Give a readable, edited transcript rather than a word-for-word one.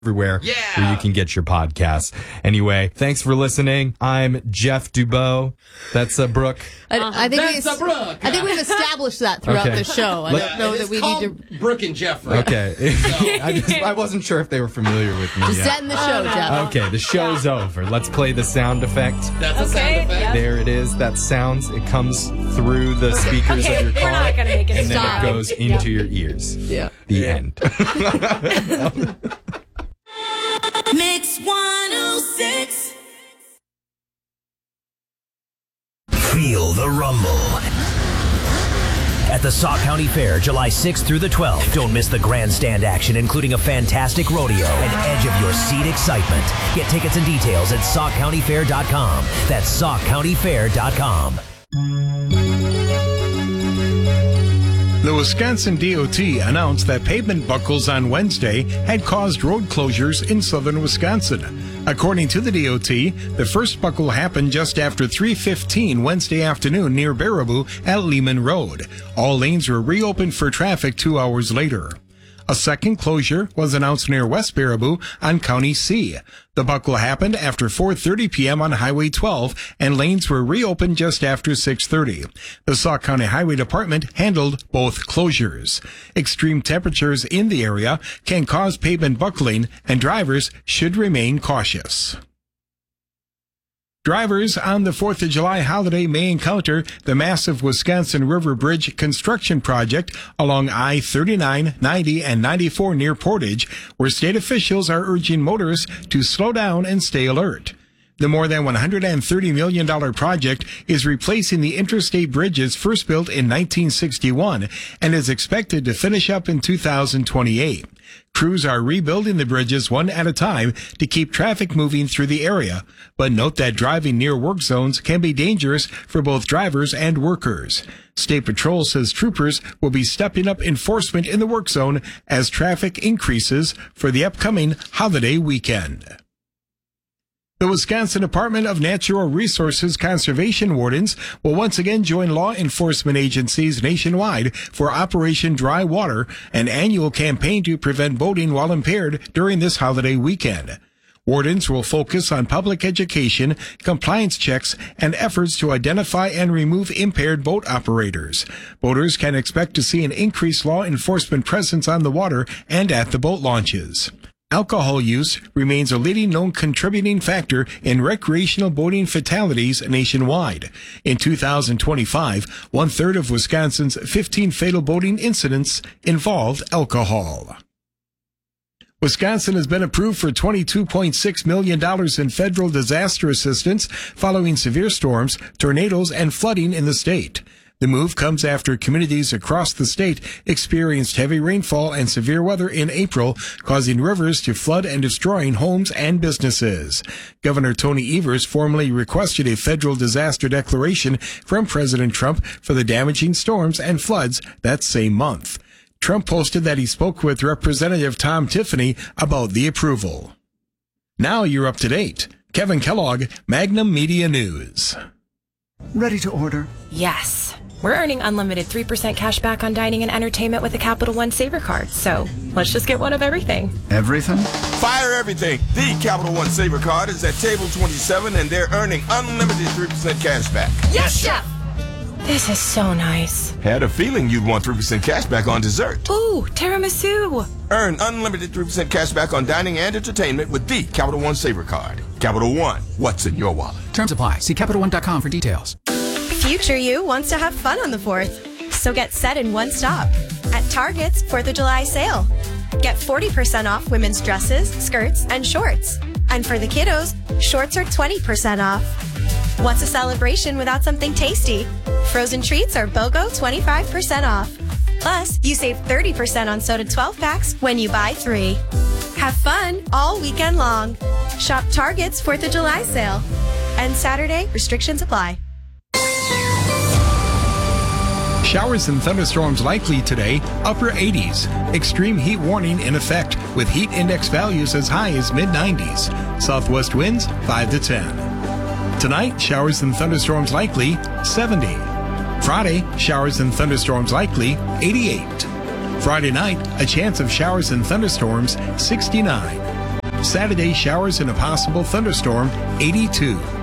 everywhere where you can get your podcasts. Anyway, thanks for listening. I'm Jeff Dubow. That's Brooke. I think we've established that throughout the show. I don't know that we need to. Brooke and Jeff. Right? Okay. I wasn't sure if they were familiar with me. Just end the show, Jeff. Okay, the show's over. Let's play the sound effect. That's a sound effect. Yep. There it is. That sounds. It comes through the speakers of your car. We're not going to make it and stop. then it goes into your ears. Yeah. The end. Mix 106. Feel the rumble at the Sauk County Fair, July 6th through the 12th. Don't miss the grandstand action, including a fantastic rodeo and edge of your seat excitement. Get tickets and details at SaukCountyFair.com. That's SaukCountyFair.com. The Wisconsin DOT announced that pavement buckles on Wednesday had caused road closures in southern Wisconsin. According to the DOT, the first buckle happened just after 3:15 Wednesday afternoon near Baraboo at Lehman Road. All lanes were reopened for traffic 2 hours later. A second closure was announced near West Baraboo on County C. The buckle happened after 4:30 p.m. on Highway 12, and lanes were reopened just after 6:30. The Sauk County Highway Department handled both closures. Extreme temperatures in the area can cause pavement buckling, and drivers should remain cautious. Drivers on the 4th of July holiday may encounter the massive Wisconsin River Bridge construction project along I-39, 90, and 94 near Portage, where state officials are urging motorists to slow down and stay alert. The more than $130 million project is replacing the interstate bridges first built in 1961 and is expected to finish up in 2028. Crews are rebuilding the bridges one at a time to keep traffic moving through the area, but note that driving near work zones can be dangerous for both drivers and workers. State Patrol says troopers will be stepping up enforcement in the work zone as traffic increases for the upcoming holiday weekend. The Wisconsin Department of Natural Resources Conservation Wardens will once again join law enforcement agencies nationwide for Operation Dry Water, an annual campaign to prevent boating while impaired during this holiday weekend. Wardens will focus on public education, compliance checks, and efforts to identify and remove impaired boat operators. Boaters can expect to see an increased law enforcement presence on the water and at the boat launches. Alcohol use remains a leading known contributing factor in recreational boating fatalities nationwide. In 2025, 1/3 of Wisconsin's 15 fatal boating incidents involved alcohol. Wisconsin has been approved for $22.6 million in federal disaster assistance following severe storms, tornadoes, and flooding in the state. The move comes after communities across the state experienced heavy rainfall and severe weather in April, causing rivers to flood and destroying homes and businesses. Governor Tony Evers formally requested a federal disaster declaration from President Trump for the damaging storms and floods that same month. Trump posted that he spoke with Representative Tom Tiffany about the approval. Now you're up to date. Kevin Kellogg, Magnum Media News. Ready to order? Yes. We're earning unlimited 3% cash back on dining and entertainment with the Capital One Saver Card. So let's just get one of everything. Everything? Fire everything. The Capital One Saver Card is at table 27 and they're earning unlimited 3% cash back. Yes, Chef! This is so nice. Had a feeling you'd want 3% cash back on dessert. Ooh, tiramisu. Earn unlimited 3% cash back on dining and entertainment with the Capital One Saver Card. Capital One, what's in your wallet? Terms apply. See CapitalOne.com for details. Future you wants to have fun on the 4th, so get set in one stop at Target's 4th of July sale. Get 40% off women's dresses, skirts, and shorts. And for the kiddos, shorts are 20% off. What's a celebration without something tasty? Frozen treats are BOGO 25% off. Plus, you save 30% on soda 12 packs when you buy 3. Have fun all weekend long. Shop Target's 4th of July sale. And Saturday, restrictions apply. Showers and thunderstorms likely today, upper 80s. Extreme heat warning in effect with heat index values as high as mid-90s. Southwest winds 5 to 10. Tonight, showers and thunderstorms likely 70. Friday, showers and thunderstorms likely 88. Friday night, a chance of showers and thunderstorms 69. Saturday, showers and a possible thunderstorm, 82.